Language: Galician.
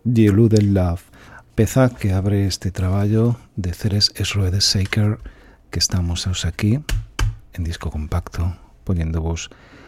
The Eluded Love, peza que abre este traballo de Ceres Esroe de Saker que estamos hoxe aquí en disco compacto poñéndovos